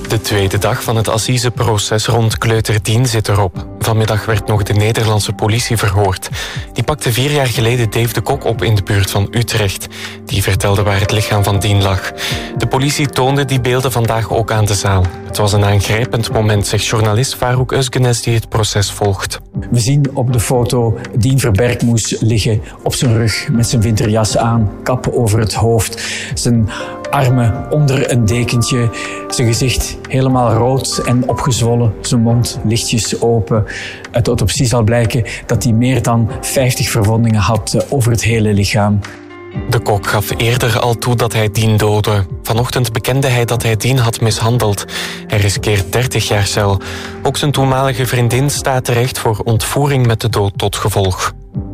De tweede dag van het assiseproces rond kleuter Dien zit erop. Vanmiddag werd nog de Nederlandse politie verhoord. Die pakte 4 jaar geleden Dave de Kok op in de buurt van Utrecht. Die vertelde waar het lichaam van Dien lag. De politie toonde die beelden vandaag ook aan de zaal. Het was een aangrijpend moment, zegt journalist Farouk Özgenes die het proces volgt. We zien op de foto Dien Verbergmoes liggen op zijn rug met zijn winterjas aan, kap over het hoofd, zijn armen onder een dekentje, zijn gezicht helemaal rood en opgezwollen, zijn mond lichtjes open. Uit de autopsie zal blijken dat hij meer dan 50 verwondingen had over het hele lichaam. De Kok gaf eerder al toe dat hij Dien doodde. Vanochtend bekende hij dat hij Dien had mishandeld. Hij riskeert 30 jaar cel. Ook zijn toenmalige vriendin staat terecht voor ontvoering met de dood tot gevolg.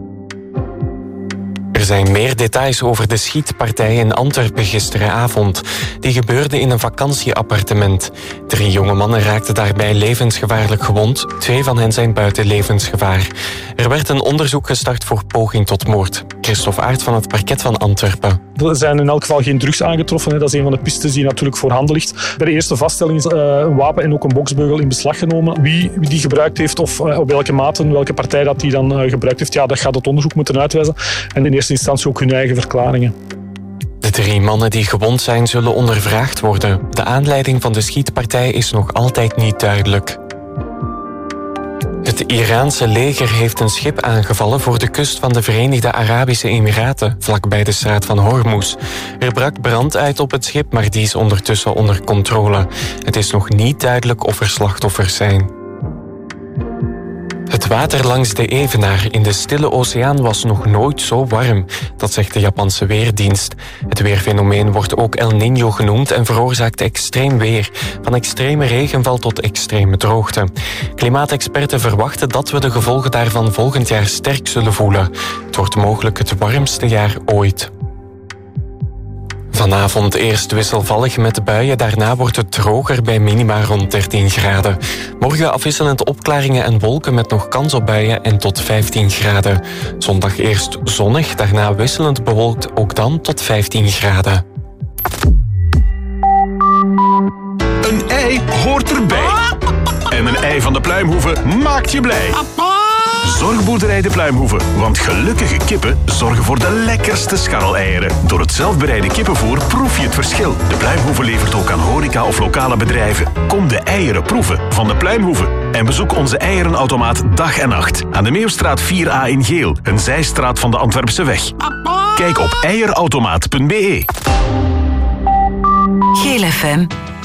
Er zijn meer details over de schietpartij in Antwerpen gisteravond. Die gebeurde in een vakantieappartement. 3 jonge mannen raakten daarbij levensgevaarlijk gewond. 2 van hen zijn buiten levensgevaar. Er werd een onderzoek gestart voor poging tot moord. Christophe Aert van het parket van Antwerpen. Er zijn in elk geval geen drugs aangetroffen. Dat is een van de pistes die natuurlijk voorhanden ligt. Bij de eerste vaststelling is een wapen en ook een boksbeugel in beslag genomen. Wie die gebruikt heeft of op welke mate, welke partij dat die dan gebruikt heeft, ja, dat gaat het onderzoek moeten uitwijzen. En in eerste instantie ook hun eigen verklaringen. De 3 mannen die gewond zijn zullen ondervraagd worden. De aanleiding van de schietpartij is nog altijd niet duidelijk. Het Iraanse leger heeft een schip aangevallen voor de kust van de Verenigde Arabische Emiraten, vlakbij de straat van Hormuz. Er brak brand uit op het schip, maar die is ondertussen onder controle. Het is nog niet duidelijk of er slachtoffers zijn. Het water langs de Evenaar in de Stille Oceaan was nog nooit zo warm. Dat zegt de Japanse Weerdienst. Het weerfenomeen wordt ook El Niño genoemd en veroorzaakt extreem weer. Van extreme regenval tot extreme droogte. Klimaatexperten verwachten dat we de gevolgen daarvan volgend jaar sterk zullen voelen. Het wordt mogelijk het warmste jaar ooit. Vanavond eerst wisselvallig met buien, daarna wordt het droger bij minima rond 13 graden. Morgen afwisselend opklaringen en wolken met nog kans op buien en tot 15 graden. Zondag eerst zonnig, daarna wisselend bewolkt, ook dan tot 15 graden. Een ei hoort erbij. En een ei van de Pluimhoeve maakt je blij. Zorgboerderij de Pluimhoeve, want gelukkige kippen zorgen voor de lekkerste scharreleieren. Door het zelfbereide kippenvoer proef je het verschil. De Pluimhoeve levert ook aan horeca of lokale bedrijven. Kom de eieren proeven van de Pluimhoeve. En bezoek onze eierenautomaat dag en nacht. Aan de Meeuwstraat 4A in Geel, een zijstraat van de Antwerpse weg. Kijk op eierautomaat.be. Geel FM.